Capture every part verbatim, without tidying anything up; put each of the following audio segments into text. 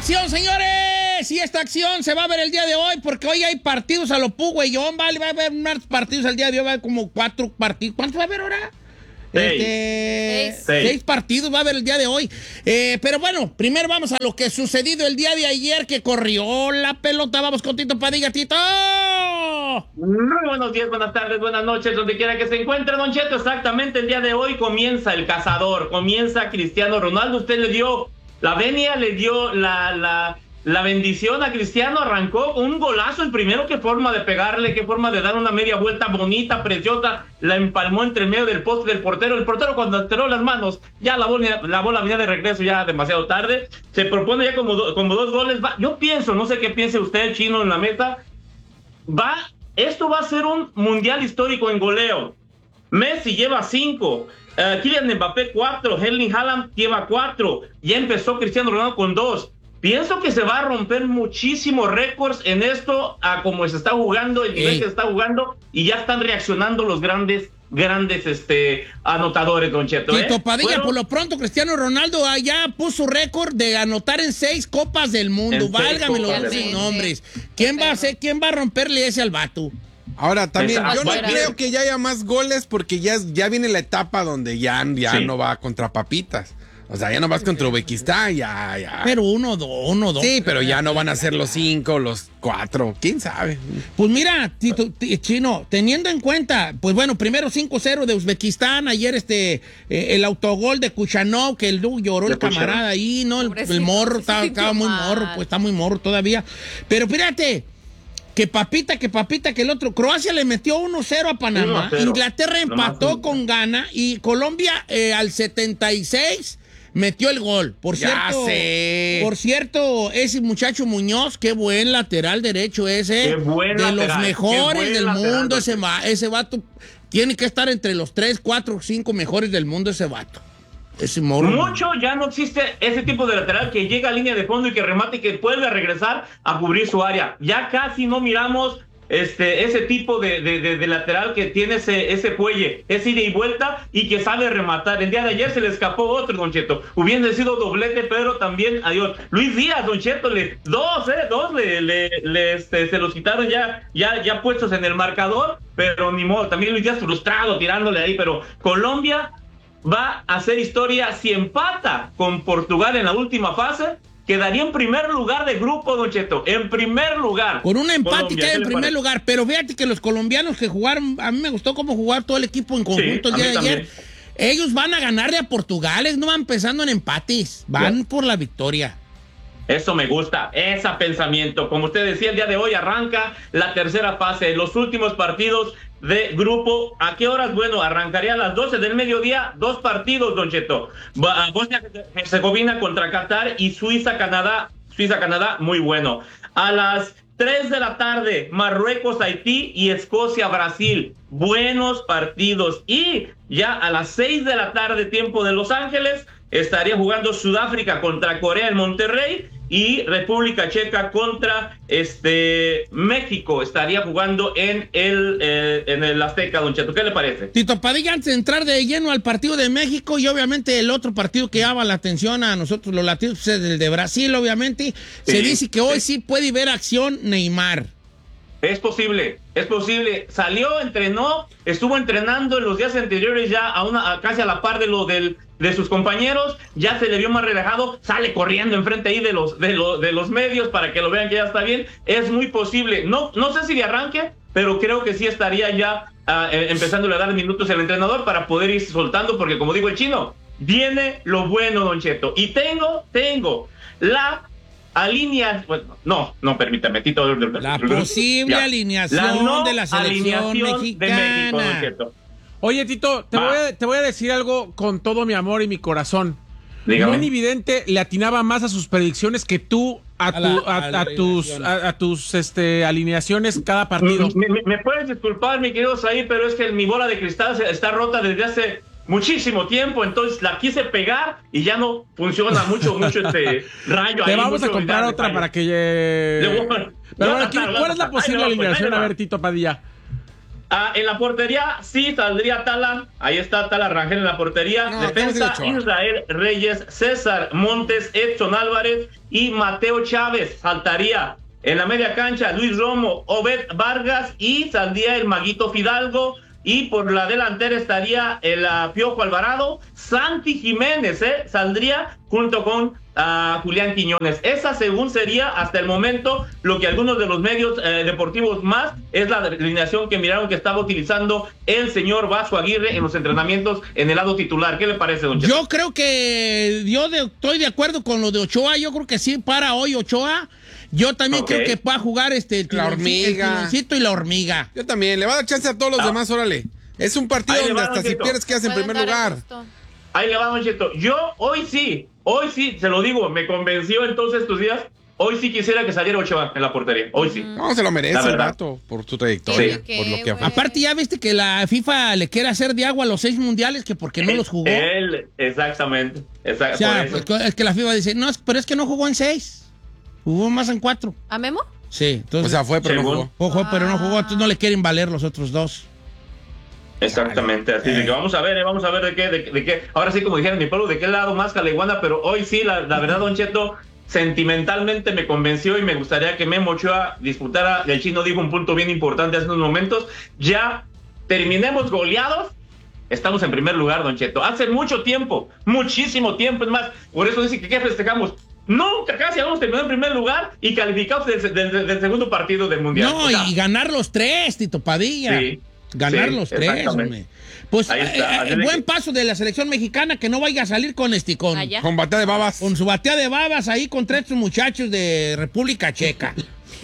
acción, señores! Y esta acción se va a ver el día de hoy porque hoy hay partidos a lo pugüeyón, ¿vale? Va a haber más partidos al día de hoy, va a haber como cuatro partidos. ¿Cuántos va a haber ahora? Seis. Este, Seis. seis partidos va a haber el día de hoy. Eh, pero bueno, primero vamos a lo que sucedido el día de ayer, que corrió la pelota. Vamos con Tito Padilla, Tito. Muy buenos días, buenas tardes, buenas noches, donde quiera que se encuentre, Don Cheto. Exactamente, el día de hoy comienza el cazador, comienza Cristiano Ronaldo. Usted le dio la venia, le dio la, la, la bendición a Cristiano, arrancó un golazo, el primero. Qué forma de pegarle, qué forma de dar una media vuelta bonita, preciosa, la empalmó entre el medio del poste del portero. El portero, cuando alteró las manos, ya la bola, la bola venía de regreso ya demasiado tarde. Se propone ya como, do, como dos goles. Va, yo pienso, no sé qué piense usted, Chino, en la meta. Va, esto va a ser un mundial histórico en goleo. Messi lleva cinco, uh, Kylian Mbappé cuatro, Erling Haaland lleva cuatro, ya empezó Cristiano Ronaldo con dos. Pienso que se va a romper muchísimos récords en esto, a como se está jugando, el nivel que se está jugando, y ya están reaccionando los grandes, grandes este, anotadores, Don Cheto. Tito ¿eh? Padilla, Bueno, por lo pronto, Cristiano Ronaldo ya puso récord de anotar en seis copas del mundo. Válgame los dulces nombres. ¿Quién va a hacer, quién va a romperle ese al vato? Ahora también, Exacto. yo no Bueno. creo que ya haya más goles porque ya, ya viene la etapa donde ya, ya Sí. no va contra papitas. O sea, ya no vas contra Uzbekistán, ya, ya. Pero uno, dos, uno, dos. Sí, pero ya no van a ser los cinco, los cuatro, quién sabe. Pues mira, Tito, t- Chino, teniendo en cuenta, pues bueno, primero cinco cero de Uzbekistán, ayer este, eh, el autogol de Kuchanov, que el Duke lloró el De Kuchanov. camarada ahí, ¿no? El, Pobrecito, el morro se estaba, sintió estaba muy mal. morro, pues está muy morro todavía. Pero fíjate, que papita, que papita, que el otro. Croacia le metió uno cero a Panamá, uno a cero. Inglaterra empató Nomás. con Ghana y Colombia eh, al setenta y seis metió el gol. Por Ya cierto, sé. por cierto, ese muchacho Muñoz, qué buen lateral derecho ese. Qué buen de lateral, los qué mejores buen del lateral, mundo, don ese, Cheto. va- ese vato tiene que estar entre los tres, cuatro, cinco mejores del mundo, ese vato. Ese morro. Mucho ya no existe ese tipo de lateral que llega a línea de fondo y que remate y que vuelve a regresar a cubrir su área. Ya casi no miramos este ese tipo de, de, de, de lateral que tiene ese, ese fuelle, ese ida y vuelta y que sabe rematar. El día de ayer se le escapó otro, Don Cheto. Hubiera sido doblete, pero también adiós. Luis Díaz, Don Cheto, le, dos, eh, dos le, le, le este, se los quitaron ya, ya, ya puestos en el marcador, pero ni modo. También Luis Díaz frustrado tirándole ahí, pero Colombia va a hacer historia si empata con Portugal en la última fase. Quedaría en primer lugar de grupo, Don Cheto. En primer lugar. Con un empate Colombia, queda ¿qué en le primer parece? lugar. Pero fíjate que los colombianos que jugaron, a mí me gustó cómo jugar todo el equipo en conjunto Sí, el día a de mí ayer. Ellos van a ganarle a Portugales, no van pensando en empates, van Ya. por la victoria. Eso me gusta, ese pensamiento. Como usted decía, el día de hoy arranca la tercera fase, los últimos partidos de grupo. ¿A qué horas? Bueno, arrancaría a las doce del mediodía, dos partidos, Don Cheto. Ba- Bosnia-Herzegovina contra Qatar y Suiza-Canadá. Suiza-Canadá, muy bueno. A las tres de la tarde, Marruecos-Haití y Escocia-Brasil. Buenos partidos. Y ya a las seis de la tarde, tiempo de Los Ángeles, estaría jugando Sudáfrica contra Corea en Monterrey y República Checa contra este México. Estaría jugando en el, eh, en el Azteca, Don Cheto. ¿Qué le parece? Tito Padilla, antes de entrar de lleno al partido de México y obviamente el otro partido que llama la atención a nosotros los latinos, pues es el de Brasil, obviamente, se Sí, dice que hoy sí. sí puede ver acción Neymar. Es posible, es posible. Salió, entrenó, estuvo entrenando en los días anteriores ya a una a casi a la par de lo del de sus compañeros, ya se le vio más relajado, sale corriendo enfrente ahí de los de los de los medios para que lo vean que ya está bien. Es muy posible. No no sé si de arranque, pero creo que sí estaría ya uh, eh, empezándole a dar minutos al entrenador para poder ir soltando, porque como digo el Chino, viene lo bueno, Don Cheto. Y tengo tengo la Alinea, bueno, no, no, permítame, Tito. La posible Ya. alineación La no de la selección alineación mexicana. de México, Don Cheto. Oye, Tito, te Va. voy, a, te voy a decir algo con todo mi amor y mi corazón. Dígame. Buen Evidente le atinaba más a sus predicciones que tú a, A tu- la- a- a la a tus, alineación. a, a tus este, alineaciones cada partido. Me, me- me puedes disculpar, mi querido Saí, pero es que mi bola de cristal se- está rota desde hace muchísimo tiempo, entonces la quise pegar y ya no funciona mucho, mucho este rayo. Te ahí, vamos a mucho comprar ya otra detalle. para que... eh, Le voy a- Pero voy a bueno, tratar, ¿quién- voy a ¿cuál es la tratar. posible Ahí le va, pues, alineación? ahí le A va. ver, Tito Padilla. Ah, en la portería sí saldría Tala. Ahí está Tala Rangel en la portería. No, Defensa Ochoa. Israel Reyes, César Montes, Edson Álvarez y Mateo Chávez. Saltaría en la media cancha Luis Romo, Obed Vargas y saldría el Maguito Fidalgo. Y por la delantera estaría el uh, Piojo Alvarado, Santi Jiménez, ¿eh? Saldría junto con uh, Julián Quiñones. Esa según sería hasta el momento lo que algunos de los medios eh, deportivos más es la alineación que miraron que estaba utilizando el señor Vasco Aguirre en los entrenamientos en el lado titular. ¿Qué le parece, don Cheto? Yo creo que yo de, estoy de acuerdo con lo de Ochoa. Yo creo que sí para hoy Ochoa. Yo también Okay. creo que va a jugar este el La tironcito- hormiga. el tironcito y la hormiga. Yo también, le va a dar chance a todos los Ah. demás, órale. Es un partido Ahí le donde va, hasta si Don pierdes quedas en Pueden primer dar el lugar. gusto. Ahí le va, don Cheto. Yo hoy sí, hoy sí, se lo digo, me convenció entonces estos días. Hoy sí quisiera que saliera Ochoa en la portería. Hoy sí. No, se lo merece La el verdad. vato por su trayectoria, Sí. por lo que Qué ha güey. Aparte ya viste que la FIFA le quiere hacer de agua a los seis mundiales que porque no los jugó. Él, exactamente. Exact- O sea, por eso. pues, es que la FIFA dice, no, pero es que no jugó en seis. Jugó más en cuatro. ¿A Memo? Sí, O entonces sea, fue, pero no Según. jugó. jugó, pero no jugó, entonces no le quieren valer los otros dos. Exactamente, así de que vamos a ver, eh, vamos a ver de qué, de, de qué, ahora sí como dijeron mi pueblo, de qué lado más caleguana, pero hoy sí, la, la verdad, don Cheto, sentimentalmente me convenció y me gustaría que Memo Ochoa disputara. El Chino dijo un punto bien importante hace unos momentos, ya terminemos goleados, estamos en primer lugar, don Cheto, hace mucho tiempo, muchísimo tiempo, es más, por eso dice que ¿qué festejamos? Nunca casi habíamos terminado en primer lugar y calificados del, del- del segundo partido del Mundial. No, O sea, y ganar los tres, Tito Padilla. Sí, ganar sí, los tres, exactamente. hombre. Pues Ahí está, eh, así eh, de buen que- paso de la selección mexicana que no vaya a salir con este con, Allá. Con batea de babas. con su batea de babas ahí contra estos muchachos de República Checa.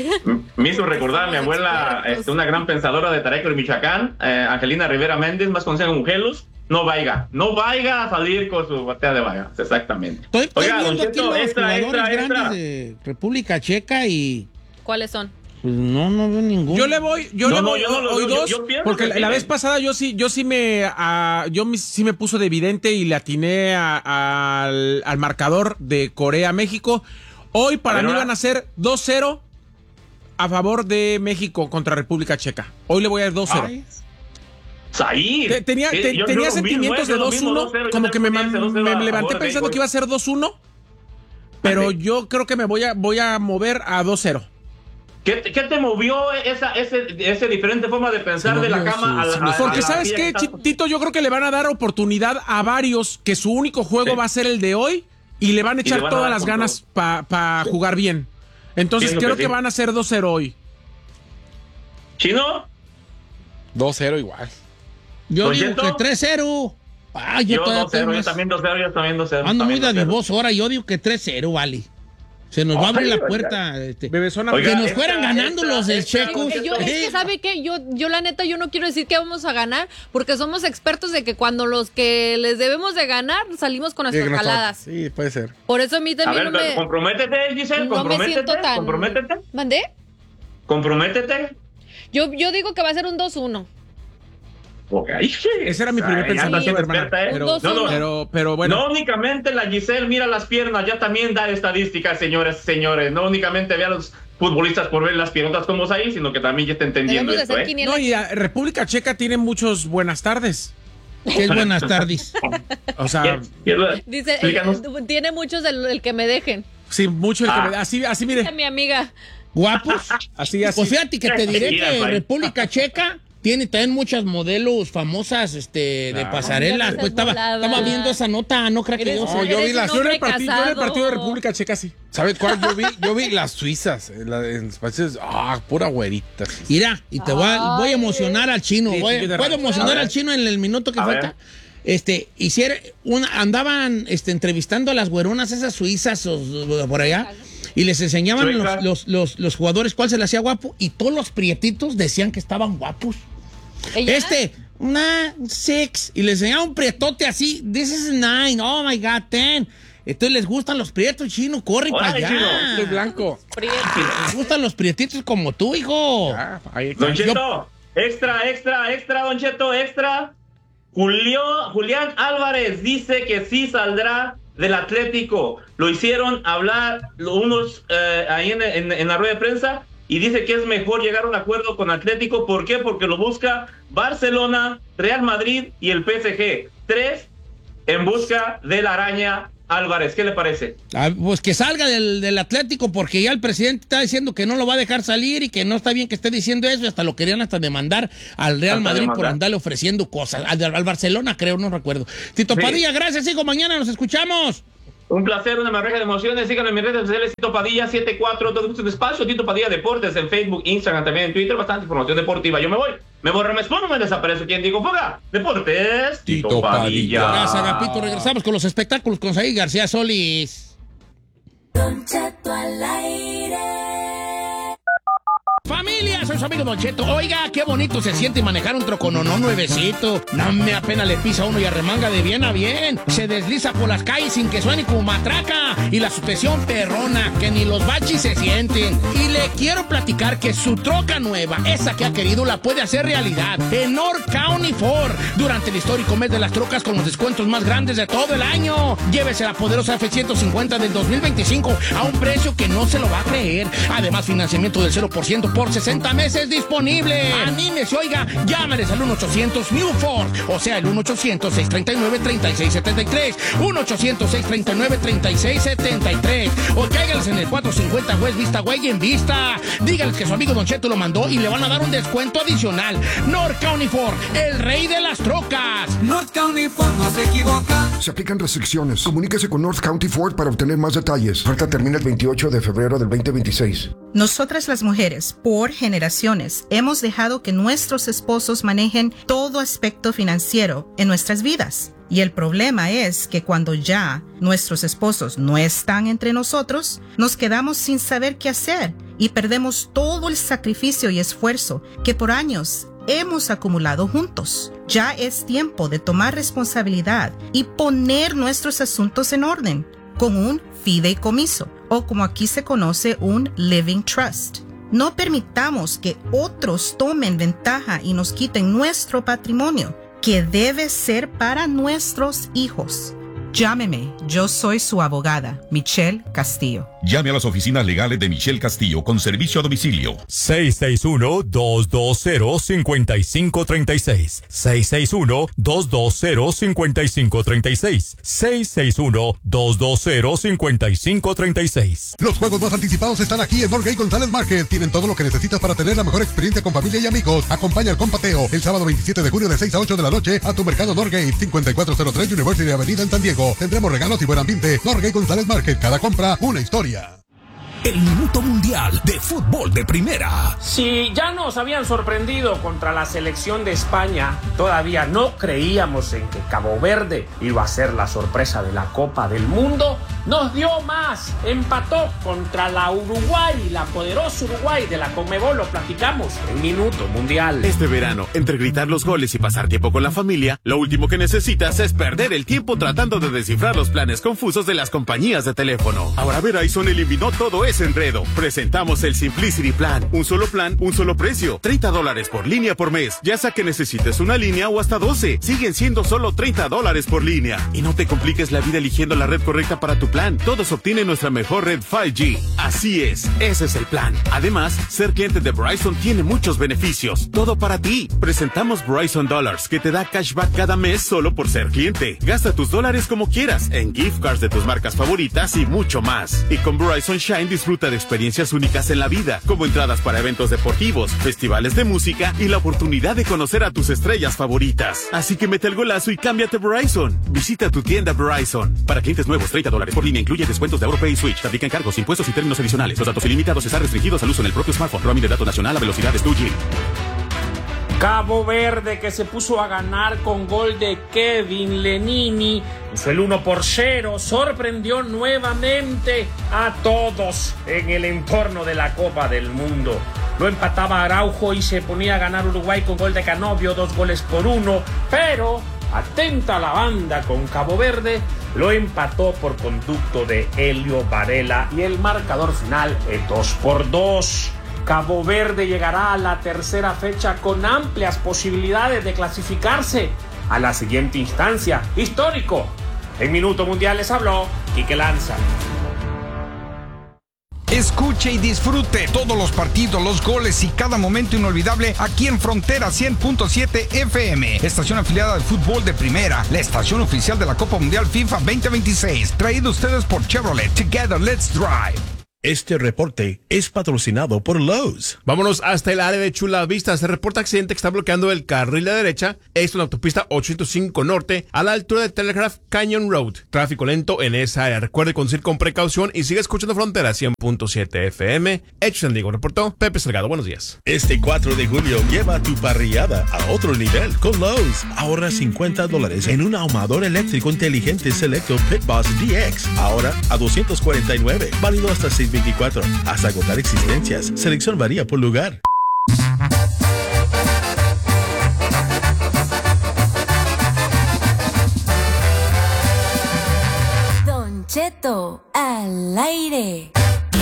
Me hizo recordar a mi abuela, este, una gran pensadora de Tareco, Michoacán, eh, Angelina Rivera Méndez, más conocida como Gelos. No vaya, no vaya a salir con su batea de babas, exactamente. Estoy, estoy Oiga, don viendo aquí Cheto, los extra, jugadores extra, grandes extra. de República Checa y ¿Cuáles son? pues no, no veo ninguno. Yo le voy, yo No, le no, voy yo no lo hoy veo, yo- dos, yo pienso porque que la, sí, la ¿eh? vez pasada yo sí, yo sí me, ah, yo me- sí me puso de evidente y le atiné a- al, al marcador de Corea-México. Hoy para A ver, mí ahora. van a ser dos cero a favor de México contra República Checa. Hoy le voy a dar dos cero. Ay, Zahir. Te- Tenía, Eh, te- yo- yo tenía lo mismo, sentimientos eh, de yo lo dos mismo, uno, dos cero, yo como que me, también man- dos cero me a levanté favor de pensando México. que iba a ser dos uno, pero Así. yo creo que me voy a, voy a mover a dos cero. ¿Qué, te- qué te movió esa ese, ese diferente forma de pensar Se de la movió cama su- a la se a- movió. a Porque la ¿sabes silla qué, que está- Tito? Yo creo que le van a dar oportunidad a varios que su único juego Sí. va a ser el de hoy y le van a Y le echar van a todas dar las con ganas para jugar bien. Entonces Entiendo creo que que, sí. van a ser dos cero hoy. ¿Chino? dos cero igual. Yo ¿Don digo Cheto? que tres cero. Ay, yo, Yo todavía dos cero, tengo yo más- también dos cero, yo también dos cero. Ando muy también dos cero. dadivoso ahora, yo digo que tres cero, vale. Se nos va a abrir Ay, la oiga. puerta. Este. Bebezona. Oiga, Que nos extra, fueran ganando extra, los del extra, Checos. Eh, yo, es que, ¿sabe qué? Yo, yo la neta, yo no quiero decir que vamos a ganar, porque somos expertos de que cuando los que les debemos de ganar, salimos con Sí, nuestras que no está- jaladas. Sí, puede ser. Por eso a mí A también ver, no me, comprométete, Giselle, no me comprométete, siento tan... comprométete, ¿Mandé? comprométete. Yo, yo digo que va a ser un dos uno. Ok, ay, Ese era mi primer ay, ya pensamiento, estás hermana. experta, ¿eh? Pero, Un dos no, no, uno. pero, pero bueno. No únicamente la Giselle mira las piernas, ya también da estadísticas, señores, señores. No únicamente ve a los futbolistas por ver las piernas como es ahí, sino que también ya está entendiendo Debemos de esto, hacer ¿eh? quiniela. No, y a- República Checa tiene muchos buenas tardes. Que es buenas tardes. O sea, ¿Quién- quién lo- Dice, explícanos. eh, tiene muchos del el que me dejen. sí, mucho el que Ah. me- así, así Dice mire, mi amiga. Guapos. así, así. Pues fíjate que te diré Mira, que güey. República Checa tiene también muchas modelos famosas este, de Ah. pasarela. No Pues estaba, volada. estaba viendo esa nota, no creo que Eres- yo No, sé. yo vi eres las- un Yo en, el hombre partido, yo en el casado. partido de República Checa, sí. ¿Sabes cuál? Yo vi, yo vi las suizas. En, la, en espacios. Ah, pura güerita. sí. Mira, y te voy a, voy a emocionar al chino. Sí, Voy, sí, de puedo razón. emocionar A ver. al chino en el minuto que A falta. ver. Este, hiciera una, andaban este, entrevistando a las güeronas esas suizas o, o por allá y les enseñaban Suiza. los, los, los, los jugadores cuál se les hacía guapo y todos los prietitos decían que estaban guapos. ¿Ella? Este, una six y les enseñaba un prietote así. This is nine, oh my God, ten. Entonces les gustan los prietos, chino, corre para Órale, allá. chino. Soy blanco. Prieto. Les gustan los prietitos como tú, hijo. Ah, ahí Don está. Cheto, extra, extra, extra, Don Cheto, extra. Julio, Julián Álvarez dice que sí saldrá del Atlético. Lo hicieron hablar unos eh, ahí en, en- en la rueda de prensa. y dice que es mejor llegar a un acuerdo con Atlético. ¿Por qué? Porque lo busca Barcelona, Real Madrid y el P S G. Tres en busca de la araña Álvarez. ¿Qué le parece? Ah, pues que salga del, del Atlético, porque ya el presidente está diciendo que no lo va a dejar salir y que no está bien que esté diciendo eso, y hasta lo querían hasta demandar al Real hasta Madrid demandar. Por andarle ofreciendo cosas. Al, al Barcelona, creo, no recuerdo. Tito sí. Padilla, gracias, hijo. Mañana nos escuchamos. Un placer, una marreja de emociones. Síganme en mis redes sociales, Tito Padilla setenta y cuatro, todo un espacio, Tito Padilla Deportes en Facebook, Instagram, también en Twitter, bastante información deportiva. Yo me voy, me borro, me expongo, me desaparezco. ¿Quién digo fuga? Deportes, Tito, Tito Padilla. Padilla. Gracias, Agapito. Regresamos con los espectáculos con Saí García Solís. Don Cheto al aire. Familia, soy su amigo Don Cheto. Oiga, qué bonito se siente manejar un trocononón nuevecito. No me apenas le pisa uno y arremanga de bien a bien. Se desliza por las calles sin que suene como matraca. Y la suspensión perrona, que ni los bachis se sienten. Y le quiero platicar que su troca nueva, esa que ha querido, la puede hacer realidad en North County Ford. Durante el histórico mes de las trocas con los descuentos más grandes de todo el año. Llévese la poderosa F ciento cincuenta del dos mil veinticinco a un precio que no se lo va a creer. Además, financiamiento del cero por ciento por sesenta meses disponible. Anímese, oiga, llámales al uno ochocientos New Ford, o sea, el uno ochocientos, seiscientos treinta y nueve, treinta y seis setenta y tres, uno ochocientos, seiscientos treinta y nueve, treinta y seis setenta y tres, o cáiganles en el cuatrocientos cincuenta West Vista Way en Vista. Díganles que su amigo Don Cheto lo mandó y le van a dar un descuento adicional. North County Ford, el rey de las trocas. North County Ford no se equivoca. Se aplican restricciones. Comuníquese con North County Ford para obtener más detalles. Oferta termina el veintiocho de febrero del veinte veintiséis. Nosotras las mujeres, por generaciones, hemos dejado que nuestros esposos manejen todo aspecto financiero en nuestras vidas. Y el problema es que cuando ya nuestros esposos no están entre nosotros, nos quedamos sin saber qué hacer y perdemos todo el sacrificio y esfuerzo que por años hemos acumulado juntos. Ya es tiempo de tomar responsabilidad y poner nuestros asuntos en orden con un fideicomiso, o como aquí se conoce, un living trust. No permitamos que otros tomen ventaja y nos quiten nuestro patrimonio, que debe ser para nuestros hijos. Llámeme, yo soy su abogada, Michelle Castillo. Llame a las oficinas legales de Michelle Castillo con servicio a domicilio. seis seis uno, dos dos cero, cinco cinco tres seis. seis seis uno, dos dos cero, cinco cinco tres seis. seis seis uno, dos dos cero, cinco cinco tres seis. Los juegos más anticipados están aquí en Norgate González Market. Tienen todo lo que necesitas para tener la mejor experiencia con familia y amigos. Acompaña al compateo el sábado veintisiete de junio de seis a ocho de la noche a tu mercado Norgate, cincuenta y cuatro cero tres University Avenida en San Diego. Tendremos regalos y buen ambiente. Norgate González Market. Cada compra, una historia. El Minuto Mundial de Fútbol de Primera. Si ya nos habían sorprendido contra la selección de España, todavía no creíamos en que Cabo Verde iba a ser la sorpresa de la Copa del Mundo. Nos dio más, empató contra la Uruguay, la poderosa Uruguay de la Conmebol. Lo platicamos en Minuto Mundial. Este verano, entre gritar los goles y pasar tiempo con la familia, lo último que necesitas es perder el tiempo tratando de descifrar los planes confusos de las compañías de teléfono. Ahora Verizon eliminó todo ese enredo. Presentamos el Simplicity Plan. Un solo plan, un solo precio. treinta dólares por línea por mes. Ya sea que necesites una línea o hasta doce. Siguen siendo solo treinta dólares por línea. Y no te compliques la vida eligiendo la red correcta para tu plan. Todos obtienen nuestra mejor red cinco G. Así es, ese es el plan. Además, ser cliente de Verizon tiene muchos beneficios. Todo para ti. Presentamos Verizon Dollars, que te da cashback cada mes solo por ser cliente. Gasta tus dólares como quieras, en gift cards de tus marcas favoritas y mucho más. Y con Verizon Shine disfruta de experiencias únicas en la vida, como entradas para eventos deportivos, festivales de música y la oportunidad de conocer a tus estrellas favoritas. Así que mete el golazo y cámbiate a Verizon. Visita tu tienda Verizon. Para clientes nuevos, treinta dólares por línea, incluye descuentos de AuroPay y Switch. Te aplican cargos, impuestos y términos adicionales. Los datos ilimitados están restringidos al uso en el propio smartphone. Roaming de datos nacional a velocidades dos G. Cabo Verde, que se puso a ganar con gol de Kevin Lenini, hizo el uno por cero, sorprendió nuevamente a todos en el entorno de la Copa del Mundo. Lo empataba Araujo y se ponía a ganar Uruguay con gol de Canovio, dos goles por uno, pero atenta a la banda con Cabo Verde, lo empató por conducto de Helio Varela y el marcador final es dos por dos. Cabo Verde llegará a la tercera fecha con amplias posibilidades de clasificarse a la siguiente instancia. Histórico. En Minuto Mundial les habló Quique Lanza. Escuche y disfrute todos los partidos, los goles y cada momento inolvidable aquí en Frontera cien punto siete F M, estación afiliada del fútbol de primera, la estación oficial de la Copa Mundial FIFA veinte veintiséis, traído a ustedes por Chevrolet. Together, let's drive. Este reporte es patrocinado por Lowe's. Vámonos hasta el área de Chula Vista. Se reporta accidente que está bloqueando el carril de derecha. Esto en la autopista ochocientos cinco Norte, a la altura de Telegraph Canyon Road. Tráfico lento en esa área. Recuerde conducir con precaución y siga escuchando Frontera cien punto siete F M. Hecho San Diego, reportó Pepe Salgado. Buenos días. Este cuatro de julio lleva tu parrillada a otro nivel con Lowe's. Ahorra cincuenta dólares en un ahumador eléctrico inteligente selecto Pit Boss D X. Ahora a doscientos cuarenta y nueve. Válido hasta seis veinticuatro. Hasta agotar existencias. Selección varía por lugar. Don Cheto al aire.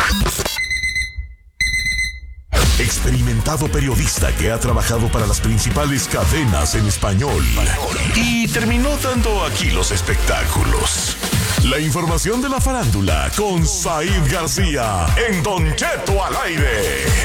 Experimentado periodista que ha trabajado para las principales cadenas en español y terminó dando aquí los espectáculos. La información de la farándula con Said García en Don Cheto al aire.